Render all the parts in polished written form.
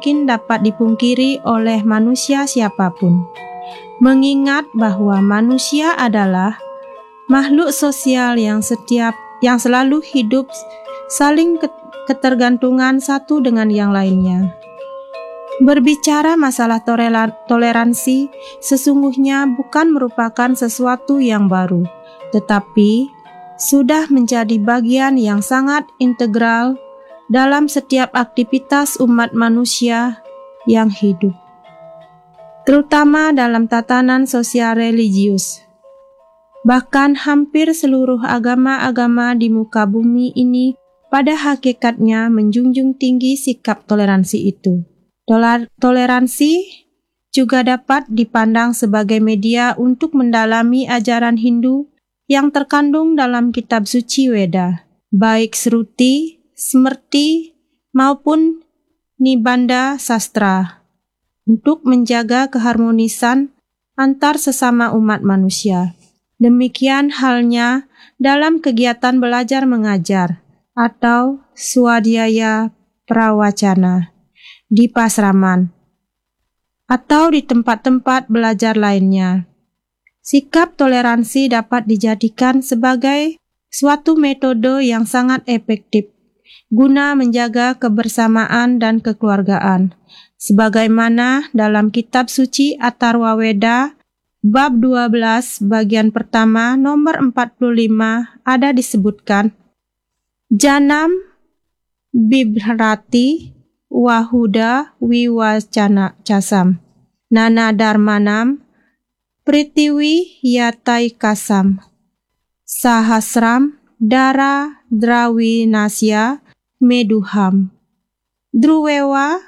mungkin dapat dipungkiri oleh manusia siapapun. Mengingat bahwa manusia adalah makhluk sosial yang selalu hidup saling ketergantungan satu dengan yang lainnya. Berbicara masalah toleransi sesungguhnya bukan merupakan sesuatu yang baru, tetapi sudah menjadi bagian yang sangat integral dalam setiap aktivitas umat manusia yang hidup, terutama dalam tatanan sosial religius. Bahkan hampir seluruh agama-agama di muka bumi ini pada hakikatnya menjunjung tinggi sikap toleransi itu. Toleransi juga dapat dipandang sebagai media untuk mendalami ajaran Hindu yang terkandung dalam kitab suci Weda, baik Sruti, Smriti, maupun Nibanda Sastra, untuk menjaga keharmonisan antar sesama umat manusia. Demikian halnya dalam kegiatan belajar mengajar atau swadhyaya prawacana di pasraman atau di tempat-tempat belajar lainnya. Sikap toleransi dapat dijadikan sebagai suatu metode yang sangat efektif guna menjaga kebersamaan dan kekeluargaan, sebagaimana dalam kitab suci Atharwa Weda bab 12 bagian pertama nomor 45 ada disebutkan, Janam Bibhrati Wahuda Wiwacana Casam Nana Dharmanam Pritiwi Yatai Kasam Sahasram Dara Drawinasya Meduham Druwewa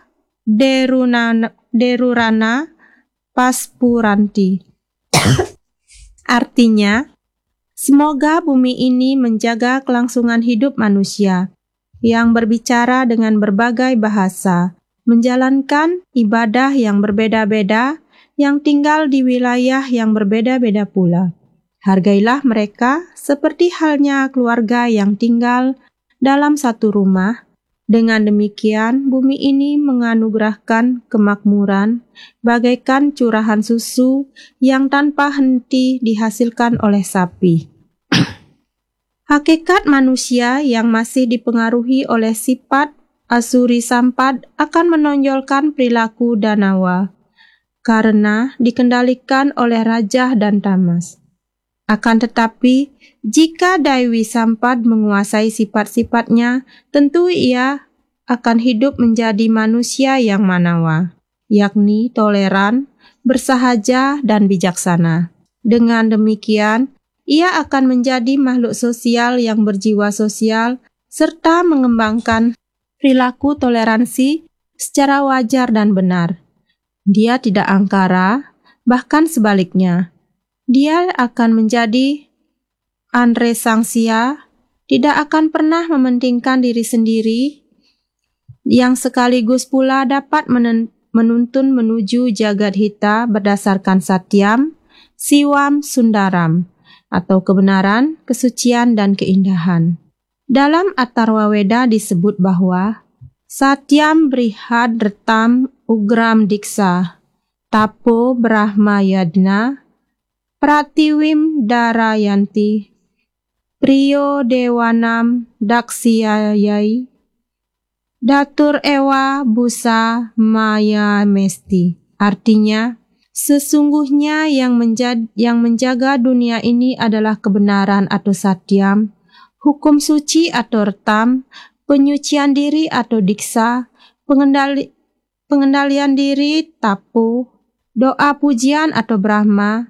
Derurana Paspuranti. Artinya, semoga bumi ini menjaga kelangsungan hidup manusia yang berbicara dengan berbagai bahasa, menjalankan ibadah yang berbeda-beda, yang tinggal di wilayah yang berbeda-beda pula. Hargailah mereka seperti halnya keluarga yang tinggal dalam satu rumah. Dengan demikian, bumi ini menganugerahkan kemakmuran bagaikan curahan susu yang tanpa henti dihasilkan oleh sapi. Hakikat manusia yang masih dipengaruhi oleh sifat Asuri Sampad akan menonjolkan perilaku Danawa karena dikendalikan oleh Raja dan Tamas. Akan tetapi, jika Daiwi Sampad menguasai sifat-sifatnya, tentu ia akan hidup menjadi manusia yang manawa, yakni toleran, bersahaja, dan bijaksana. Dengan demikian, ia akan menjadi makhluk sosial yang berjiwa sosial serta mengembangkan perilaku toleransi secara wajar dan benar. Dia tidak angkara, bahkan sebaliknya. Dia akan menjadi Andre Sangsia, tidak akan pernah mementingkan diri sendiri, yang sekaligus pula dapat menuntun menuju Jagad Hita berdasarkan Satyam, Siwam, Sundaram, atau kebenaran, kesucian, dan keindahan. Dalam Atharwa Weda disebut bahwa Satyam Brihad Retam Ugram Diksa, Tapo Brahma Yadna, Pratiwim Darayanti, Priyo Dewanam Daksyayai, Datur Ewa Busa Maya Mesti. Artinya, sesungguhnya yang menjaga dunia ini adalah kebenaran atau satyam, hukum suci atau retam, penyucian diri atau diksa, pengendalian diri tapu, doa pujian atau Brahma,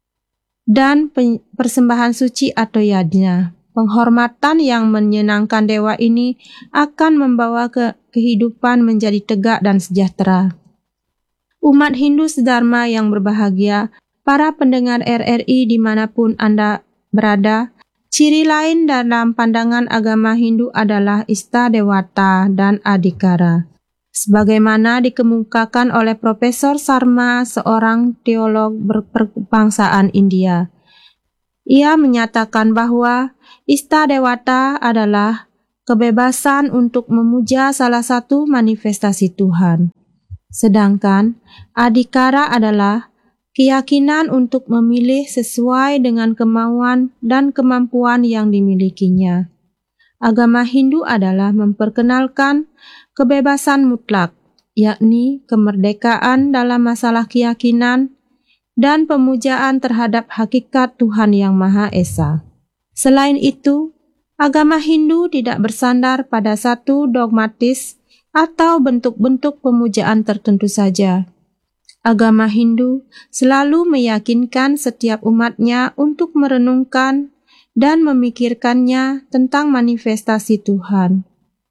dan persembahan suci atau yajna. Penghormatan yang menyenangkan dewa ini akan membawa kehidupan menjadi tegak dan sejahtera. Umat Hindu sedharma yang berbahagia, para pendengar RRI dimanapun Anda berada, ciri lain dalam pandangan agama Hindu adalah Ista Dewata dan Adhikara. Sebagaimana dikemukakan oleh Profesor Sarma, seorang teolog berkebangsaan India. Ia menyatakan bahwa Ista Dewata adalah kebebasan untuk memuja salah satu manifestasi Tuhan. Sedangkan adhikara adalah keyakinan untuk memilih sesuai dengan kemauan dan kemampuan yang dimilikinya. Agama Hindu adalah memperkenalkan kebebasan mutlak, yakni kemerdekaan dalam masalah keyakinan dan pemujaan terhadap hakikat Tuhan Yang Maha Esa. Selain itu, agama Hindu tidak bersandar pada satu dogmatis atau bentuk-bentuk pemujaan tertentu saja. Agama Hindu selalu meyakinkan setiap umatnya untuk merenungkan dan memikirkannya tentang manifestasi Tuhan.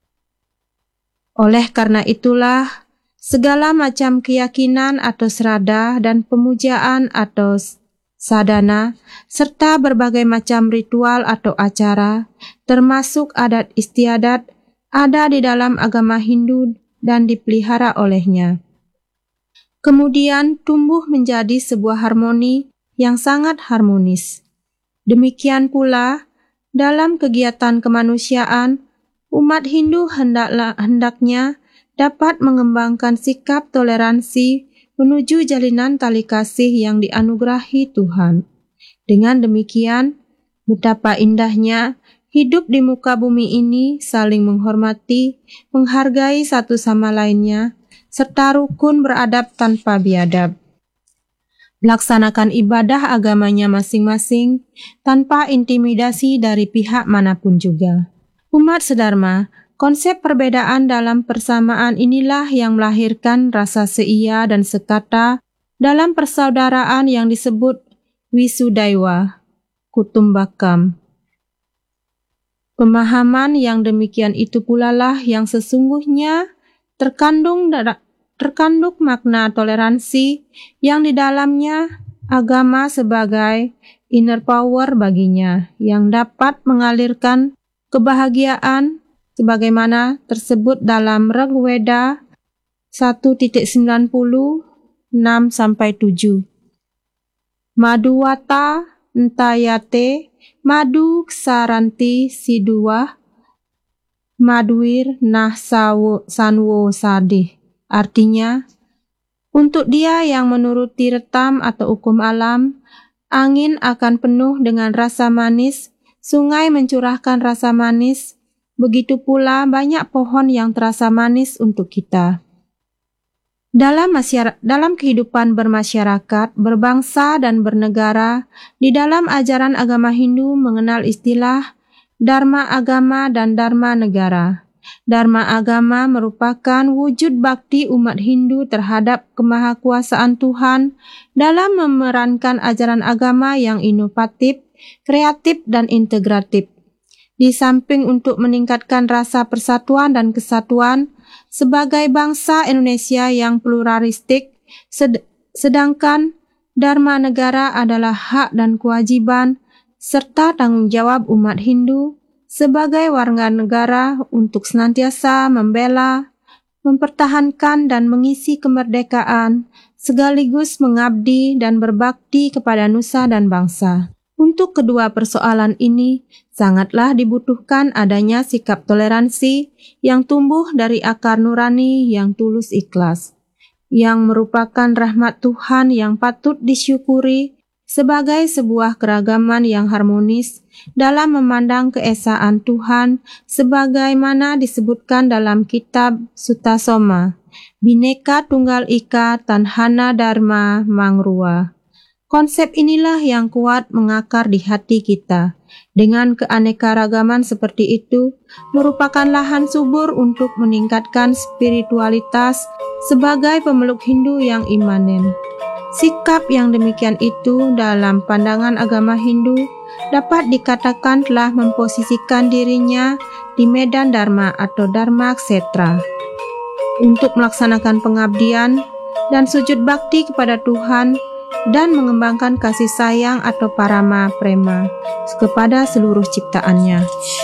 Oleh karena itulah, segala macam keyakinan atau srada dan pemujaan atau sadhana, serta berbagai macam ritual atau acara, termasuk adat istiadat, ada di dalam agama Hindu dan dipelihara olehnya. Kemudian tumbuh menjadi sebuah harmoni yang sangat harmonis. Demikian pula, dalam kegiatan kemanusiaan, umat Hindu hendaknya dapat mengembangkan sikap toleransi menuju jalinan tali kasih yang dianugerahi Tuhan. Dengan demikian, betapa indahnya hidup di muka bumi ini saling menghormati, menghargai satu sama lainnya, serta rukun beradab tanpa biadab. Melaksanakan ibadah agamanya masing-masing tanpa intimidasi dari pihak manapun juga. Umat sedharma, konsep perbedaan dalam persamaan inilah yang melahirkan rasa seia dan sekata dalam persaudaraan yang disebut Wisudaiwa, Kutumbakam. Pemahaman yang demikian itu pula lah yang sesungguhnya terkandung makna toleransi yang di dalamnya agama sebagai inner power baginya yang dapat mengalirkan kebahagiaan sebagaimana tersebut dalam Rigveda 1.90 6-7. Madhuwata entayate madu ksaranti siduah madwir nah sanwo sadih. Artinya, untuk dia yang menuruti retam atau hukum alam, angin akan penuh dengan rasa manis, sungai mencurahkan rasa manis, begitu pula banyak pohon yang terasa manis untuk kita. Dalam kehidupan bermasyarakat, berbangsa dan bernegara, di dalam ajaran agama Hindu mengenal istilah Dharma agama dan Dharma negara. Dharma agama merupakan wujud bakti umat Hindu terhadap kemahakuasaan Tuhan dalam memerankan ajaran agama yang inovatif, kreatif, dan integratif. Di samping untuk meningkatkan rasa persatuan dan kesatuan sebagai bangsa Indonesia yang pluralistik, sedangkan Dharma negara adalah hak dan kewajiban serta tanggung jawab umat Hindu sebagai warga negara untuk senantiasa membela, mempertahankan dan mengisi kemerdekaan, sekaligus mengabdi dan berbakti kepada nusa dan bangsa. Untuk kedua persoalan ini, sangatlah dibutuhkan adanya sikap toleransi yang tumbuh dari akar nurani yang tulus ikhlas, yang merupakan rahmat Tuhan yang patut disyukuri sebagai sebuah keragaman yang harmonis dalam memandang keesaan Tuhan sebagaimana disebutkan dalam kitab Sutta Soma, Bhinneka Tunggal Ika Tanhana Dharma Mangrua. Konsep inilah yang kuat mengakar di hati kita. Dengan keanekaragaman seperti itu, merupakan lahan subur untuk meningkatkan spiritualitas sebagai pemeluk Hindu yang imanen. Sikap yang demikian itu dalam pandangan agama Hindu dapat dikatakan telah memposisikan dirinya di medan Dharma atau Dharma Kshetra untuk melaksanakan pengabdian dan sujud bakti kepada Tuhan dan mengembangkan kasih sayang atau parama prema kepada seluruh ciptaannya.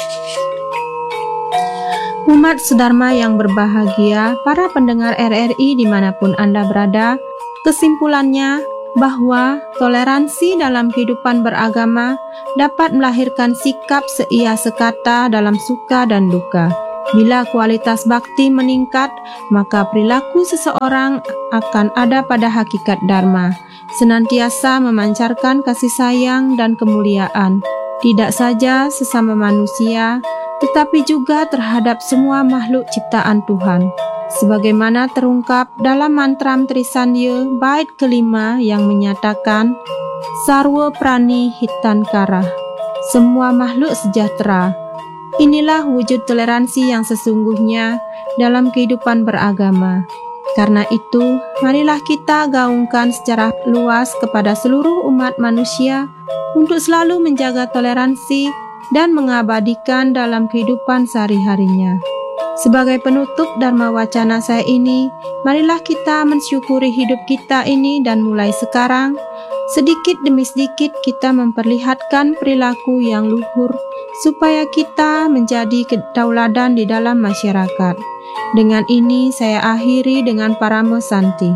Umat sedharma yang berbahagia, para pendengar RRI dimanapun Anda berada, kesimpulannya bahwa toleransi dalam kehidupan beragama dapat melahirkan sikap seia sekata dalam suka dan duka. Bila kualitas bakti meningkat, maka perilaku seseorang akan ada pada hakikat dharma, senantiasa memancarkan kasih sayang dan kemuliaan, tidak saja sesama manusia, tetapi juga terhadap semua makhluk ciptaan Tuhan. Sebagaimana terungkap dalam mantram Trisanya bait kelima yang menyatakan, Sarwa Prani Hitankara, semua makhluk sejahtera. Inilah wujud toleransi yang sesungguhnya dalam kehidupan beragama. Karena itu, marilah kita gaungkan secara luas kepada seluruh umat manusia untuk selalu menjaga toleransi dan mengabadikan dalam kehidupan sehari-harinya. Sebagai penutup Dharma Wacana saya ini, marilah kita mensyukuri hidup kita ini dan mulai sekarang, sedikit demi sedikit kita memperlihatkan perilaku yang luhur supaya kita menjadi kedaulatan di dalam masyarakat. Dengan ini saya akhiri dengan Paramo Santi.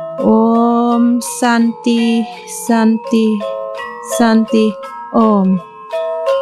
Om Santi, Santi, Santi, Om.